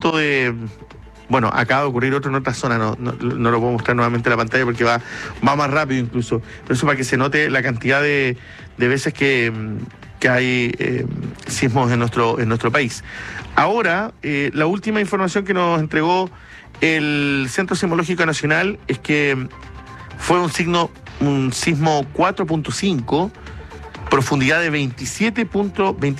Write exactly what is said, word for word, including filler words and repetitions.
punto de... Bueno, acaba de ocurrir otro en otra zona, no, no, no lo puedo mostrar nuevamente en la pantalla porque va, va más rápido incluso. Pero eso para que se note la cantidad de, de veces que, que hay eh, sismos en nuestro, en nuestro país. Ahora, eh, la última información que nos entregó el Centro Sismológico Nacional es que fue un signo, un sismo cuatro punto cinco, profundidad de veintisiete punto veinticinco